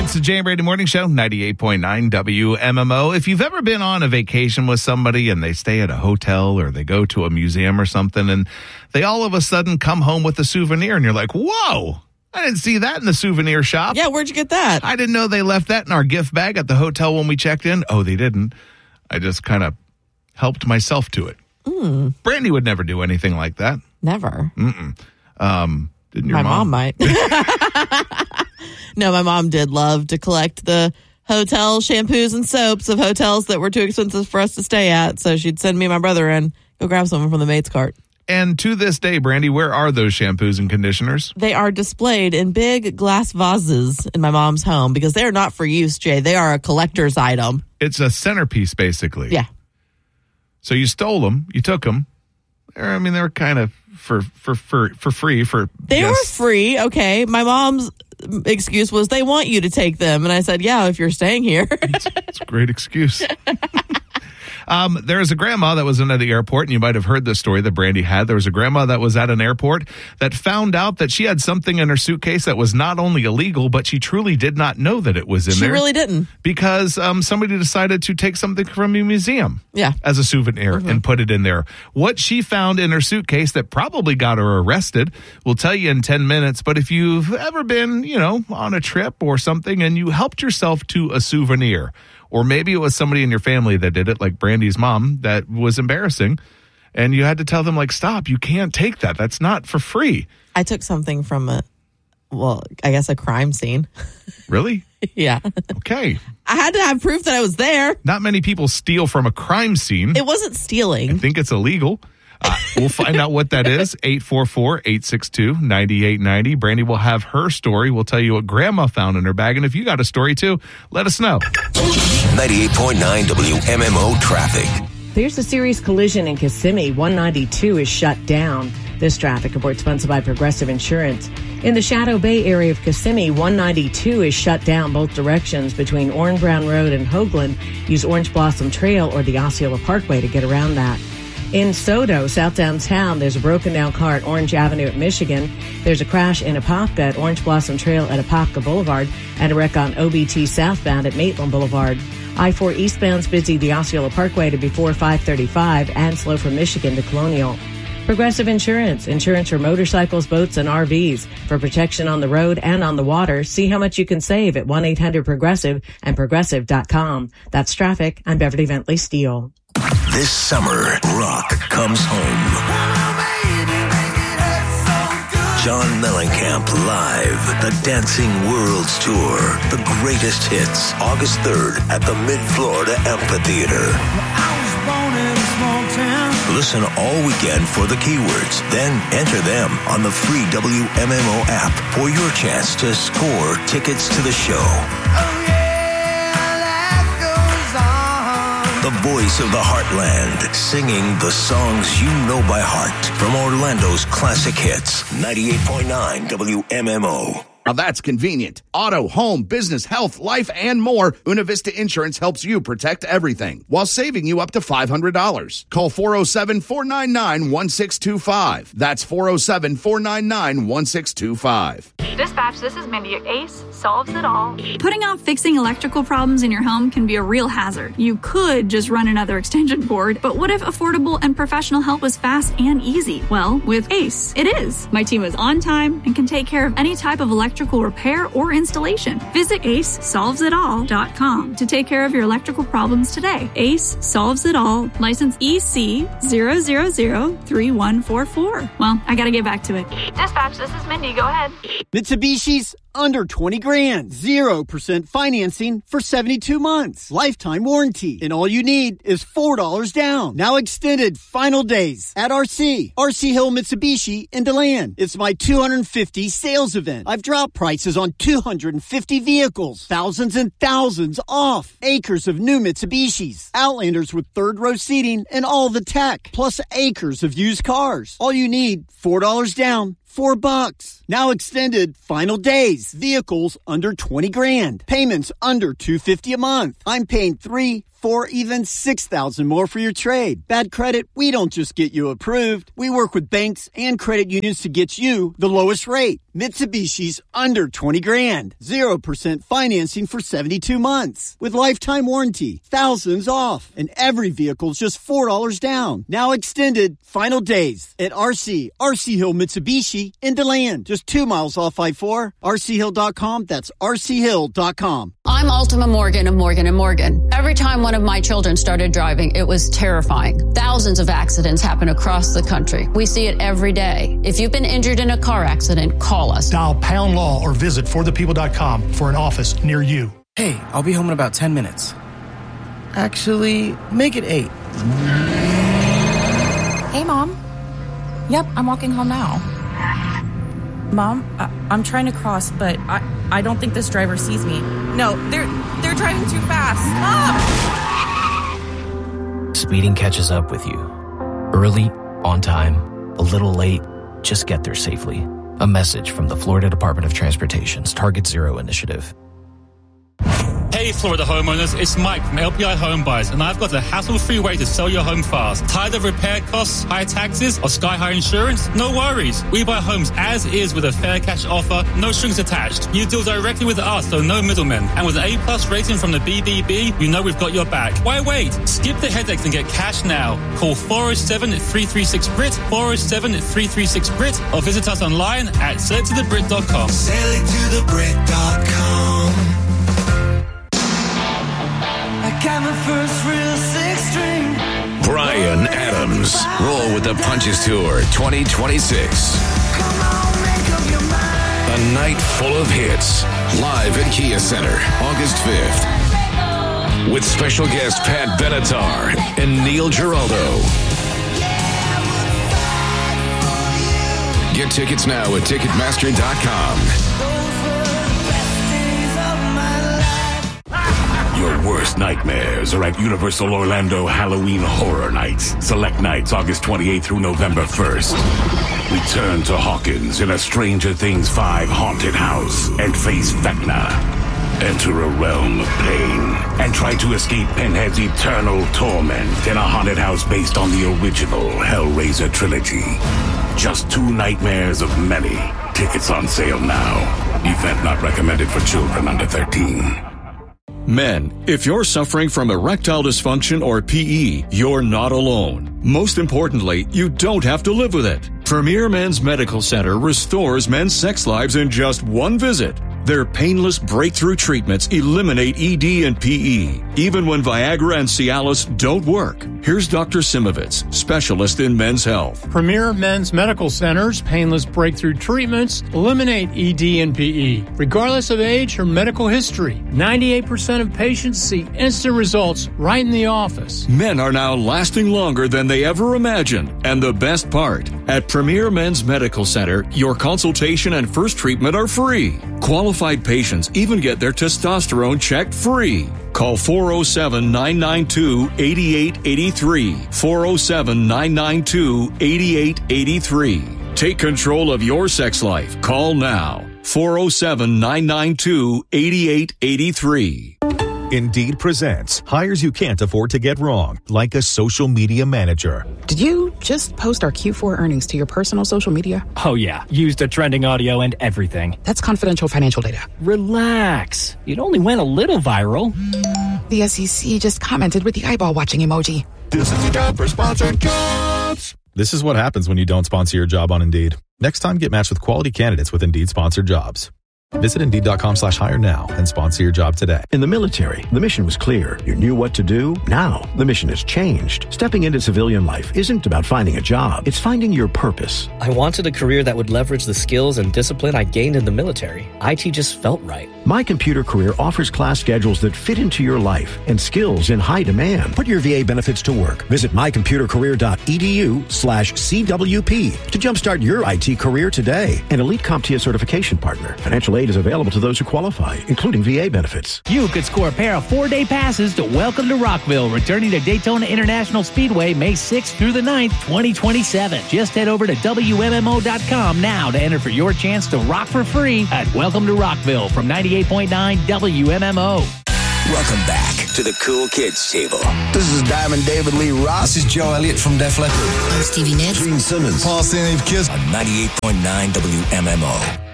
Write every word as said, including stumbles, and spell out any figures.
It's the Jay and Brady Morning Show, ninety-eight point nine W M M O. If you've ever been on a vacation with somebody and they stay at a hotel or they go to a museum or something and they all of a sudden come home with a souvenir and you're like, whoa, I didn't see that in the souvenir shop. Yeah, where'd you get that? I didn't know they left that in our gift bag at the hotel when we checked in. Oh, they didn't. I just kind of helped myself to it. Mm. Brandy would never do anything like that. Never. Mm-mm. Um, didn't your my mom? mom might. No, my mom did love to collect the hotel shampoos and soaps of hotels that were too expensive for us to stay at. So she'd send me and my brother in, go grab some from the maid's cart. And to this day, Brandy, where are those shampoos and conditioners? They are displayed in big glass vases in my mom's home because they are not for use, Jay. They are a collector's item. It's a centerpiece, basically. Yeah. So you stole them. You took them. I mean, they were kind of for for for for free. For They yes. were free, okay. My mom's excuse was they want you to take them. And I said, yeah, if you're staying here. it's, it's a great excuse. Um, there's a grandma that was in at the airport, and you might have heard this story that Brandy had. There was a grandma that was at an airport that found out that she had something in her suitcase that was not only illegal, but she truly did not know that it was in she there. She really didn't. Because um, somebody decided to take something from a museum yeah. as a souvenir mm-hmm. and put it in there. What she found in her suitcase that probably got her arrested, we'll tell you in ten minutes. But if you've ever been, you know, on a trip or something and you helped yourself to a souvenir, or maybe it was somebody in your family that did it, like Brandy's mom, that was embarrassing. And you had to tell them, like, stop, you can't take that. That's not for free. I took something from a, well, I guess a crime scene. Really? Yeah. Okay. I had to have proof that I was there. Not many people steal from a crime scene. It wasn't stealing. I think it's illegal. Uh, we'll find out what that is. eight four four, eight six two, nine eight nine zero. Brandy will have her story. We'll tell you what Grandma found in her bag. And if you got a story too, let us know. ninety-eight point nine W M M O traffic. There's a serious collision in Kissimmee. one ninety-two is shut down. This traffic report sponsored by Progressive Insurance. In the Shadow Bay area of Kissimmee, one ninety-two is shut down both directions between Orange Brown Road and Hoagland. Use Orange Blossom Trail or the Osceola Parkway to get around that. In Sodo, south downtown, there's a broken down car at Orange Avenue at Michigan. There's a crash in Apopka at Orange Blossom Trail at Apopka Boulevard and a wreck on O B T southbound at Maitland Boulevard. I four eastbound's busy the Osceola Parkway to before five thirty-five and slow from Michigan to Colonial. Progressive Insurance. Insurance for motorcycles, boats, and R Vs. For protection on the road and on the water, see how much you can save at one eight hundred progressive and progressive dot com. That's traffic. I'm Beverly Bentley Steele. This summer, rock comes home. John Mellencamp live, the Dancing Worlds Tour, the greatest hits, August third at the Mid-Florida Amphitheater. Listen all weekend for the keywords, then enter them on the free W M M O app for your chance to score tickets to the show. Oh, yeah. The voice of the Heartland, singing the songs you know by heart from Orlando's classic hits. ninety-eight point nine W M M O. Now that's convenient. Auto, home, business, health, life, and more. Una Vista Insurance helps you protect everything while saving you up to five hundred dollars. Call four oh seven, four nine nine, one six two five. That's four oh seven, four nine nine, one six two five. Dispatch, this is Mindy. Ace solves it all. Putting off fixing electrical problems in your home can be a real hazard. You could just run another extension cord, but what if affordable and professional help was fast and easy? Well, with Ace, it is. My team is on time and can take care of any type of electrical repair or installation. Visit ace solves it all dot com to take care of your electrical problems today. Ace Solves It All, license E C zero zero zero three one four four. Well, I gotta get back to it. Dispatch, this is Mindy. Go ahead. Mitsubishi's under twenty grand. zero percent financing for seventy-two months. Lifetime warranty. And all you need is four dollars down. Now extended final days at R C. R C Hill Mitsubishi in DeLand. It's my two hundred fifty sales event. I've dropped prices on two hundred fifty vehicles. Thousands and thousands off. Acres of new Mitsubishis. Outlanders with third row seating and all the tech. Plus acres of used cars. All you need, four dollars down Four bucks. Now extended final days. Vehicles under twenty grand. Payments under two hundred fifty dollars a month. I'm paying three, four, even six thousand more for your trade. Bad credit, we don't just get you approved. We work with banks and credit unions to get you the lowest rate. Mitsubishi's under twenty grand. Zero percent financing for seventy-two months. With lifetime warranty. Thousands off. And every vehicle's just four dollars down. Now extended final days at R C. R C Hill Mitsubishi in DeLand. Just two miles off I four. R C hill dot com. That's R C hill dot com. I'm Ultima Morgan of Morgan and Morgan. Every time one of my children started driving, it was terrifying. Thousands of accidents happen across the country. We see it every day. If you've been injured in a car accident, call us. Dial Pound Law or visit for the people dot com for an office near you. Hey, I'll be home in about ten minutes. Actually, make it eight. Hey, Mom. Yep, I'm walking home now. Mom, I- I'm trying to cross, but I-, I don't think this driver sees me. No, they're they're driving too fast. Stop! Speeding catches up with you. Early, on time, a little late, just get there safely. A message from the Florida Department of Transportation's Target Zero initiative. Hey Florida homeowners, it's Mike from L P I Home Buyers, and I've got a hassle-free way to sell your home fast. Tired of repair costs, high taxes, or sky-high insurance? No worries. We buy homes as is with a fair cash offer, no strings attached. You deal directly with us, so no middlemen. And with an A-plus rating from the B B B, you know we've got your back. Why wait? Skip the headaches and get cash now. Call four oh seven, three three six, B R I T, four oh seven, three three six, B R I T, or visit us online at sail it to the brit dot com. sail it to the brit dot com. I got my first real six string. Bryan Adams. Roll with the Punches Tour twenty twenty-six. Come on, make up your mind. A night full of hits. Live at Kia Center, August fifth. With special guest Pat Benatar and Neil Giraldo. Get tickets now at Ticketmaster dot com. Your worst nightmares are at Universal Orlando Halloween Horror Nights. Select nights August twenty-eighth through November first. Return to Hawkins in a Stranger Things five haunted house and face Vecna. Enter a realm of pain and try to escape Pinhead's eternal torment in a haunted house based on the original Hellraiser trilogy. Just two nightmares of many. Tickets on sale now. Event not recommended for children under thirteen. Men, if you're suffering from erectile dysfunction or P E, you're not alone. Most importantly, you don't have to live with it. Premier Men's Medical Center restores men's sex lives in just one visit. Their painless breakthrough treatments eliminate E D and P E, even when Viagra and Cialis don't work. Here's Doctor Simovitz, specialist in men's health. Premier Men's Medical Center's painless breakthrough treatments eliminate E D and P E, regardless of age or medical history. ninety-eight percent of patients see instant results right in the office. Men are now lasting longer than they ever imagined. And the best part, at Premier Men's Medical Center, your consultation and first treatment are free. Qualified patients even get their testosterone checked free. Call four oh seven, nine nine two, eight eight eight three. four oh seven, nine nine two, eight eight eight three. Take control of your sex life. Call now. four oh seven, nine nine two, eight eight eight three. Indeed presents hires you can't afford to get wrong, like a social media manager. Did you just post our Q four earnings to your personal social media? Oh, yeah. Used a trending audio and everything. That's confidential financial data. Relax. It only went a little viral. The S E C just commented with the eyeball watching emoji. This is the job for sponsored jobs. This is what happens when you don't sponsor your job on Indeed. Next time, get matched with quality candidates with Indeed sponsored jobs. Visit Indeed.com slash hire now and sponsor your job today. In the military, the mission was clear. You knew what to do. Now, the mission has changed. Stepping into civilian life isn't about finding a job. It's finding your purpose. I wanted a career that would leverage the skills and discipline I gained in the military. I T just felt right. My Computer Career offers class schedules that fit into your life and skills in high demand. Put your V A benefits to work. Visit mycomputercareer.edu slash CWP to jumpstart your I T career today. An elite CompTIA certification partner. Financial aid aid is available to those who qualify, including V A benefits. You could score a pair of four-day passes to Welcome to Rockville, returning to Daytona International Speedway May sixth through the ninth, twenty twenty-seven. Just head over to W M M O dot com now to enter for your chance to rock for free at Welcome to Rockville from ninety-eight point nine W M M O. Welcome back to the Cool Kids Table. This is Diamond David Lee Ross. This is Joe Elliott from Def Leppard. I'm Stevie Nicks. Gene Simmons. Paul Stanley Kiss. On ninety-eight point nine W M M O.